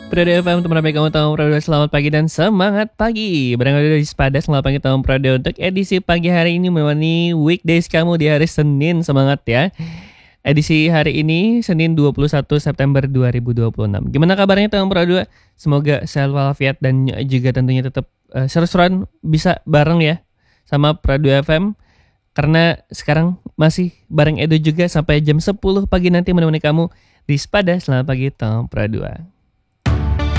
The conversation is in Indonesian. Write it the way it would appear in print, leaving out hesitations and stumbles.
Prado FM untuk menemani kamu tahun Prado. Selamat pagi dan semangat pagi. Barangkali dari Sepada, selamat pagi tahun Prado. Untuk edisi pagi hari ini menemani weekdays kamu di hari Senin. Semangat ya. Edisi hari ini Senin 21 September 2026. Gimana kabarnya tahun Prado? Semoga sehat walafiat dan juga tentunya tetap seru-seruan bisa bareng ya sama Prado FM. Karena sekarang masih bareng Edo juga sampai jam 10 pagi nanti menemani kamu di Sepada. Selamat pagi tahun Prado.